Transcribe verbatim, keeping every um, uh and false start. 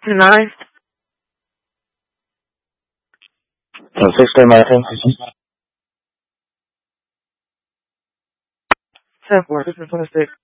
Nine. ten sixteen, American. Ten four. This is twenty-six.